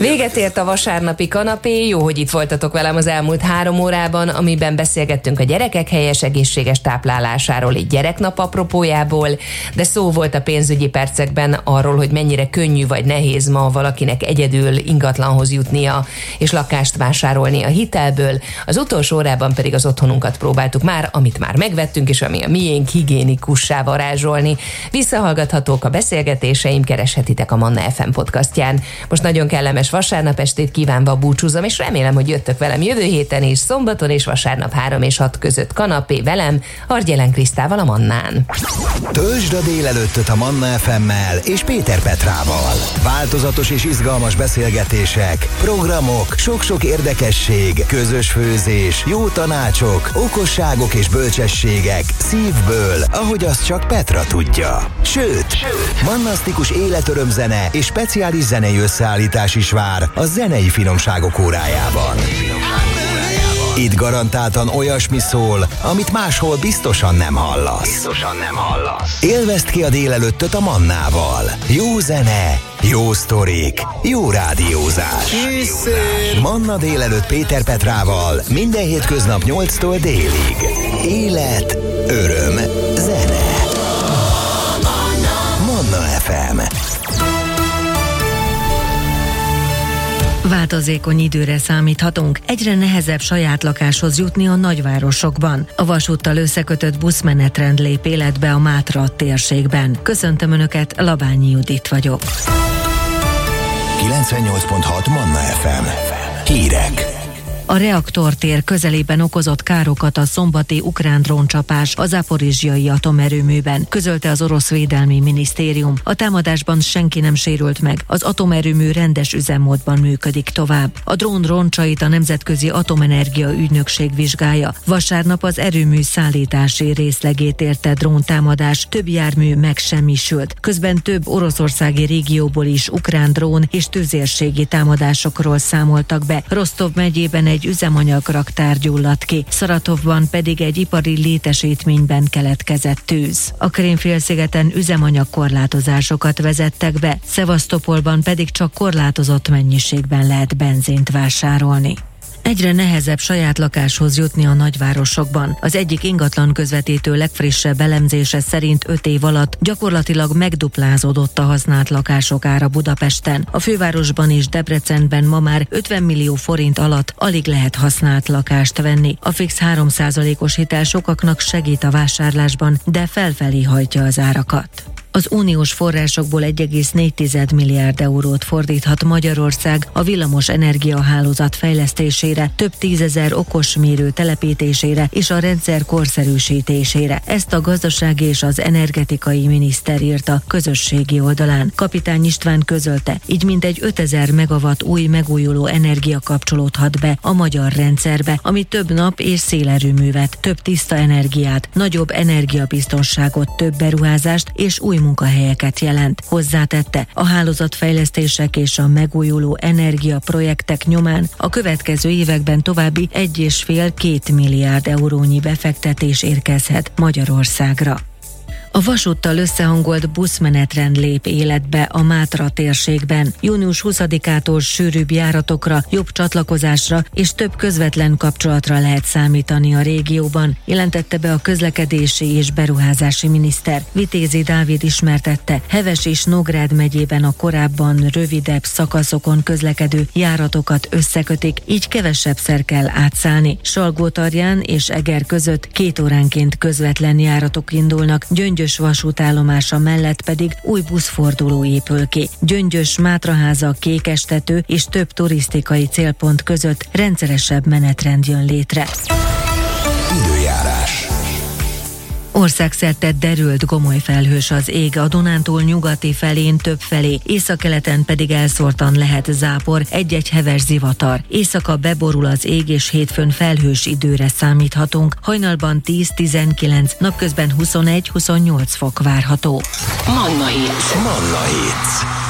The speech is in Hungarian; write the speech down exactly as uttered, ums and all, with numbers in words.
Véget ért a vasárnapi kanapé, jó, hogy itt voltatok velem az elmúlt három órában, amiben beszélgettünk a gyerekek helyes egészséges táplálásáról, egy gyereknap apropójából, de szó volt a pénzügyi percekben arról, hogy mennyire könnyű vagy nehéz ma valakinek egyedül ingatlanhoz jutnia és lakást vásárolni a hitelből. Az utolsó órában pedig az otthonunkat próbáltuk már, amit már megvettünk, és ami a miénk, higiénikussá varázsolni. Visszahallgathatók a beszélgetéseim, kereshetitek a Manna ef em podcastján. Most nagyon kellemes vasárnap estét kívánva búcsúzom, és remélem, hogy jöttök velem jövő héten is, szombaton és vasárnap három és hat között kanapé velem, Argyelen Krisztával a Mannán. Töltsd a délelőttöt a Manna ef emmel és Péter Petrával. Változatos és izgalmas beszélgetések, programok, sok-sok érdekesség, közös főzés, jó tanácsok, okosságok és bölcsességek szívből, ahogy azt csak Petra tudja. Sőt, Sőt. mannasztikus életörömzene és speciális zenei összeállítás is vár a zenei finomságok órájában. Itt garantáltan olyasmi szól, amit máshol biztosan nem hallasz. Biztosan nem hallasz. Élvezd ki a délelőttöt a Mannával. Jó zene, jó sztorik, jó rádiózás. Kissé. Manna délelőtt Péter Petrával minden hétköznap nyolctól délig. Élet, öröm, zene. Manna ef em. Változékony időre számíthatunk, egyre nehezebb saját lakáshoz jutni a nagyvárosokban. A vasúttal összekötött buszmenetrend lép életbe a Mátra térségben. Köszöntöm Önöket, Labányi Judit vagyok. kilencvennyolc pont hat Manna ef em. Hírek. A reaktortér közelében okozott károkat a szombati ukrán dróncsapás a záporizsjai atomerőműben, közölte az orosz védelmi minisztérium. A támadásban senki nem sérült meg, az atomerőmű rendes üzemmódban működik tovább. A drón roncsait a Nemzetközi Atomenergia Ügynökség vizsgálja. Vasárnap az erőmű szállítási részlegét érte dróntámadás, több jármű megsemmisült. Közben több oroszországi régióból is ukrán drón és tüzérségi támadásokról számoltak be. Rostov megyében egy üzemanyag-raktár gyulladt ki, Szaratovban pedig egy ipari létesítményben keletkezett tűz. A Krím-félszigeten üzemanyagkorlátozásokat vezettek be, Szevasztopolban pedig csak korlátozott mennyiségben lehet benzint vásárolni. Egyre nehezebb saját lakáshoz jutni a nagyvárosokban. Az egyik ingatlan közvetítő legfrissebb elemzése szerint öt év alatt gyakorlatilag megduplázódott a használt lakások ára Budapesten. A fővárosban és Debrecenben ma már ötven millió forint alatt alig lehet használt lakást venni. A fix három százalékos hitel sokaknak segít a vásárlásban, de felfelé hajtja az árakat. Az uniós forrásokból egy egész négy milliárd eurót fordíthat Magyarország a villamos energiahálózat fejlesztésére, több tízezer okosmérő telepítésére és a rendszer korszerűsítésére. Ezt a gazdasági és az energetikai miniszter írta közösségi oldalán. Kapitány István közölte, így mintegy ötezer megawatt új megújuló energia kapcsolódhat be a magyar rendszerbe, ami több nap- és szélerőművet, több tiszta energiát, nagyobb energiabiztonságot, több beruházást és új munkahelyeket jelent. Hozzátette, a hálózatfejlesztések és a megújuló energiaprojektek nyomán a következő években további egy és fél-két milliárd eurónyi befektetés érkezhet Magyarországra. A vasúttal összehangolt buszmenetrend lép életbe a Mátra térségben. június huszadikától sűrűbb járatokra, jobb csatlakozásra és több közvetlen kapcsolatra lehet számítani a régióban, jelentette be a közlekedési és beruházási miniszter. Vitézi Dávid ismertette, Heves és Nógrád megyében a korábban rövidebb szakaszokon közlekedő járatokat összekötik, így kevesebbszer kell átszállni. Salgótarján és Eger között két óránként közvetlen járatok indulnak, Gyöngyös vasútállomása mellett pedig új buszforduló épül ki. Gyöngyös, Mátraháza, Kékestető és több turisztikai célpont között rendszeresebb menetrend jön létre. Időjárás. Országszerte derült gomoly felhős az ég, a Dunántúl nyugati felén több felé, északkeleten pedig elszórtan lehet zápor, egy-egy heves zivatar. Éjszaka beborul az ég, és hétfőn felhős időre számíthatunk, hajnalban tíz-tizenkilenc, napközben huszonegy-huszonnyolc fok várható. Manna Hits. Manna Hits.